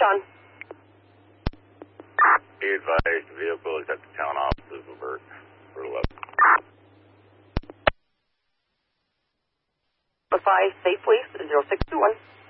on. Be advised, the vehicle is at the town offices. Alert for 11. Verify safe, please. 0621.